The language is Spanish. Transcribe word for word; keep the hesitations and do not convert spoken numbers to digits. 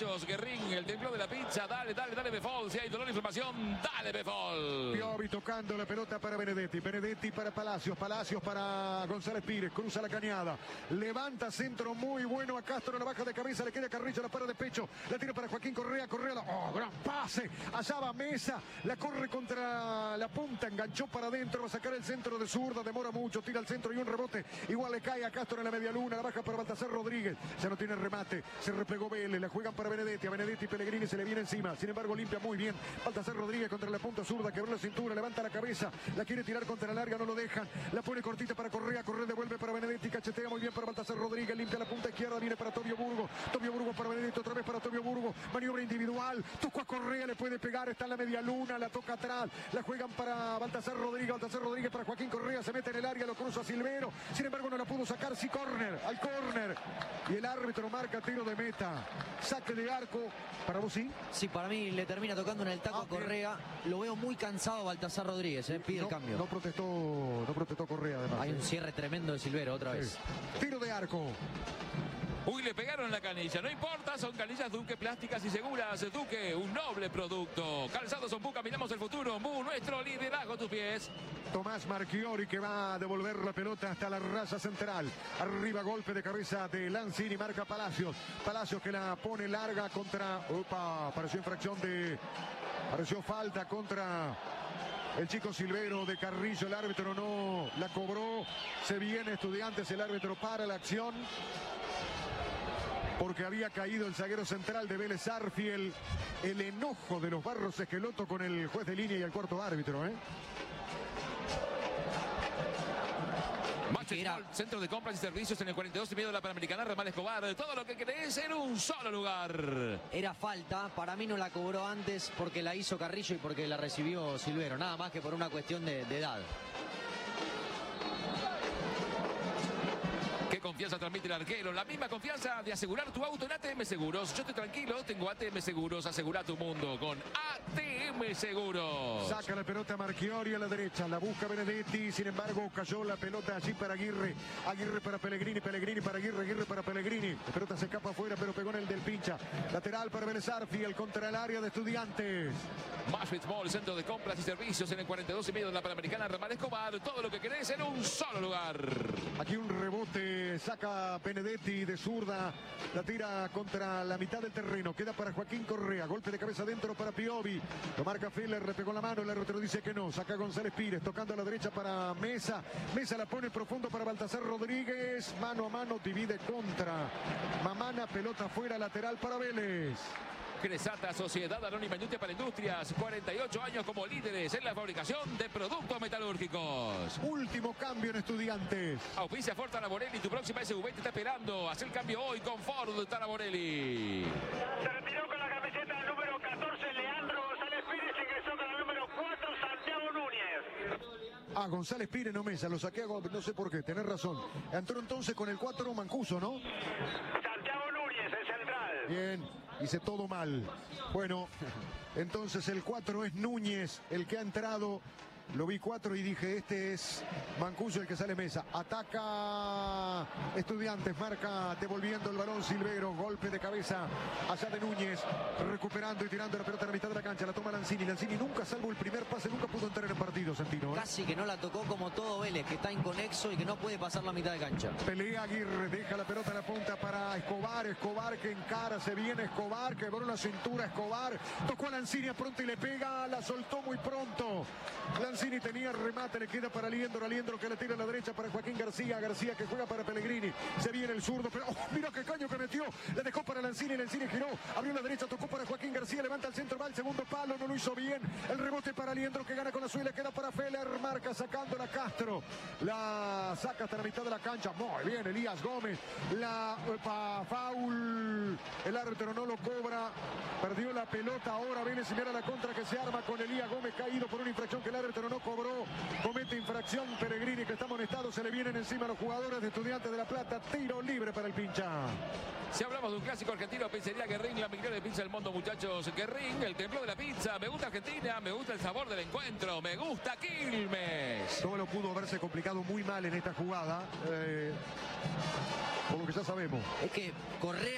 Palacios, Guerrín, el templo de la pizza. Dale, dale, dale, Befol. Si hay dolor e inflamación, dale, Befol. Piovi tocando la pelota para Benedetti. Benedetti para Palacios. Palacios para González Pires. Cruza la cañada. Levanta centro muy bueno a Castro. La baja de cabeza. Le queda Carrillo. La para de pecho. La tira para Joaquín Correa. Correa. La... Oh, gran pase. Allá va Mesa. La corre contra la punta. Enganchó para adentro. Va a sacar el centro de zurda. Demora mucho. Tira al centro y un rebote. Igual le cae a Castro en la media luna. La baja para Baltasar Rodríguez. Ya no tiene remate. Se replegó Vélez. La juegan para Benedetti. A Benedetti Pellegrini se le viene encima. Sin embargo, limpia muy bien. Baltasar Rodríguez contra la punta zurda. Quebró la cintura. Levanta la cabeza. La quiere tirar contra la larga. No lo dejan. La pone cortita para Correa. Correa devuelve para Benedetti. Cachetea muy bien para Baltasar Rodríguez. Limpia la punta izquierda. Viene para Tobio Burgo. Tobio Burgo para Benedetti. Otra vez para Tobio Burgo. Maniobra individual. Tocó a Correa. Le puede pegar. Está en la media luna. La toca atrás. La juegan para Baltasar Rodríguez. Baltasar Rodríguez para Joaquín Correa. Se mete en el área. Lo cruza Silvero. Sin embargo, no la pudo sacar. Sí, córner. Al córner. Y el árbitro marca tiro de meta. Saque de arco. ¿Para vos sí? Sí, para mí le termina tocando en el taco Ah, a Correa. Lo veo muy cansado Baltasar Rodríguez, eh, pide no, el cambio. No protestó, no protestó Correa además. Hay eh. un cierre tremendo de Silvero otra vez. Sí. Tiro de arco. Uy, le pegaron en la canilla. No importa, son canillas Duque plásticas y seguras. Duque, un noble producto. Calzados Ombu, caminamos el futuro. Ombu, nuestro liderazgo a tus pies. Tomás Marchiori que va a devolver la pelota hasta la raya central. Arriba golpe de cabeza de Lanzini, marca Palacios. Palacios que la pone larga contra... Opa, pareció infracción de... Pareció falta contra... El chico Silvero de Carrillo. El árbitro no la cobró. Se viene Estudiantes, el árbitro para la acción. Porque había caído el zaguero central de Vélez Arfiel. El enojo de los Barros Esqueloto con el juez de línea y el cuarto árbitro, ¿eh? Era... Centro de compras y servicios en el cuarenta y dos y medio de la Panamericana, Ramal Escobar. Todo lo que querés en un solo lugar. Era falta, para mí no la cobró antes porque la hizo Carrillo y porque la recibió Silvero. Nada más que por una cuestión de, de edad. Qué confianza transmite el arquero. La misma confianza de asegurar tu auto en A T M Seguros. Yo estoy tranquilo, tengo A T M Seguros. Asegura tu mundo con A T M Seguros. Saca la pelota Marchiori a la derecha. La busca Benedetti. Sin embargo, cayó la pelota allí para Aguirre. Aguirre para Pellegrini. Pellegrini para Aguirre. Aguirre para Pellegrini. La pelota se escapa afuera, pero pegó en el del pincha. Lateral para Vélez Arfiel contra el área de Estudiantes. Mashfit Mall, centro de compras y servicios en el cuarenta y dos y medio de la Panamericana, Ramal Escobar. Todo lo que querés en un solo lugar. Aquí un rebote. Saca Benedetti de zurda. La tira contra la mitad del terreno. Queda para Joaquín Correa. Golpe de cabeza adentro para Piovi. Lo marca Feller. Le pegó la mano. El árbitro dice que no. Saca González Pires. Tocando a la derecha para Mesa. Mesa la pone profundo para Baltasar Rodríguez. Mano a mano. Divide contra Mamana. Pelota fuera. Lateral para Vélez. Cresata, Sociedad Anónima Industria para Industrias, cuarenta y ocho años como líderes en la fabricación de productos metalúrgicos. Último cambio en Estudiantes. Auspicia Ford Taraborelli, tu próxima S U V te está esperando. Haz el cambio hoy con Ford Taraborelli. Se retiró con la camiseta número catorce, Leandro González Pires, ingresó con la número cuatro, Santiago Núñez. Ah, González Pires, no Mesa, lo saqué, no sé por qué, tenés razón. Entró entonces con el cuatro Mancuso, ¿no? Santiago Núñez, el central. Bien, hice todo mal. Bueno, entonces el cuatro es Núñez, el que ha entrado. Lo vi cuatro y dije, este es Mancuso el que sale Mesa. Ataca Estudiantes, marca devolviendo el balón Silvero. Golpe de cabeza allá de Núñez, recuperando y tirando la pelota a la mitad de la cancha. La toma Lanzini. Lanzini nunca, salvo el primer pase, nunca pudo entrar en el partido, Santino, ¿eh? Casi que no la tocó como todo Vélez, que está inconexo y que no puede pasar la mitad de cancha. Pelea Aguirre, deja la pelota en la punta para Escobar. Escobar que encara, se viene Escobar, quebró la cintura Escobar. Tocó a Lanzini a pronto y le pega, la soltó muy pronto. Lanzini tenía remate, le queda para Liendro, Liendro que le tira a la derecha para Joaquín García, García que juega para Pellegrini, se viene el zurdo, pero oh, mira qué caño que metió, le dejó para Lanzini, Lanzini giró, abrió la derecha, tocó para Joaquín García, levanta el centro, va al segundo palo, no lo hizo bien, el rebote para Liendro que gana con la suya, le queda para Feller, marca sacándola Castro, la saca hasta la mitad de la cancha, muy bien Elías Gómez, la pa, foul, el árbitro no lo cobra, perdió la pelota, ahora viene si mira la contra que se arma con Elías Gómez caído por una infracción que el árbitro no cobró, comete infracción Pellegrini que está amonestado, se le vienen encima a los jugadores de Estudiantes de La Plata, tiro libre para el pincha. Si hablamos de un clásico argentino, pizzería Guerrín, la mejor de pizza del mundo, muchachos. Guerrín, el templo de la pizza. Me gusta Argentina, me gusta el sabor del encuentro, me gusta Quilmes. Todo lo pudo haberse complicado muy mal en esta jugada, eh, por lo que ya sabemos. Es que Correa